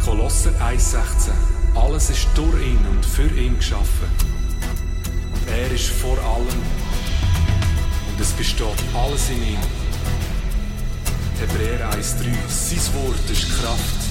Kolosser 1,16. Alles ist durch ihn und für ihn geschaffen. Und er ist vor allem. Und es besteht alles in ihm. Hebräer 1,3. Sein Wort ist Kraft